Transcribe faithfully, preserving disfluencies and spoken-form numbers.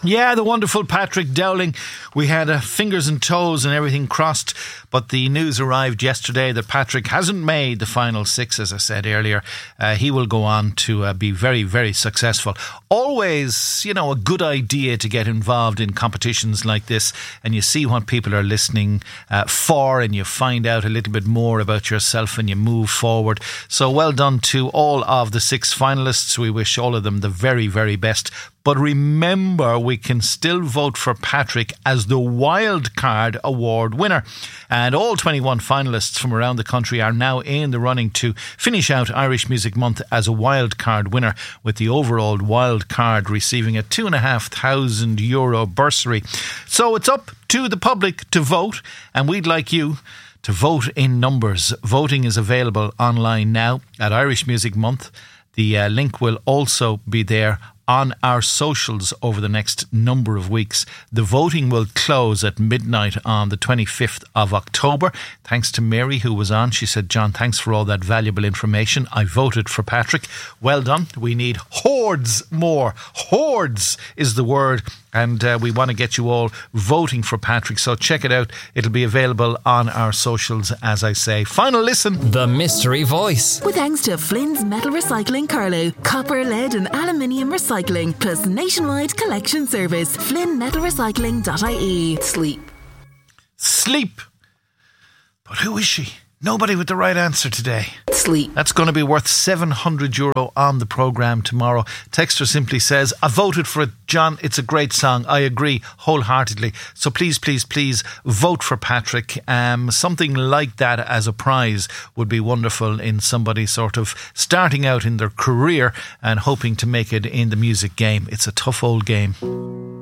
Yeah, the wonderful Patrick Dowling. We had uh, fingers and toes and everything crossed, but the news arrived yesterday that Patrick hasn't made the final six, as I said earlier. Uh, he will go on to uh, be very, very successful. Always, you know, a good idea to get involved in competitions like this, and you see what people are listening uh, for, and you find out a little bit more about yourself and you move forward. So well done to all of the six finalists. We wish all of them the very, very best. But remember, we can still vote for Patrick as the Wildcard Award winner. And all twenty-one finalists from around the country are now in the running to finish out Irish Music Month as a Wildcard winner, with the overall Wildcard receiving a two and a half thousand euro bursary. So it's up to the public to vote, and we'd like you to vote in numbers. Voting is available online now at Irish Music Month. The uh, link will also be there on our socials over the next number of weeks. The voting will close at midnight on the twenty-fifth of October. Thanks to Mary, who was on. She said, John, thanks for all that valuable information. I voted for Patrick. Well done. We need hordes more. Hordes is the word. And uh, we want to get you all voting for Patrick. So check it out. It'll be available on our socials, as I say. Final listen. The Mystery Voice. With thanks to Flynn's Metal Recycling Carlow. Copper, lead and aluminium recycling. Plus nationwide collection service. flynn metal recycling dot I E. Sleep. Sleep. But who is she? Nobody with the right answer today. Sleep. That's going to be worth seven hundred euro on the programme tomorrow. Texter simply says, I voted for it, John. It's a great song. I agree wholeheartedly. So please, please, please vote for Patrick. Um, something like that as a prize would be wonderful in somebody sort of starting out in their career and hoping to make it in the music game. It's a tough old game.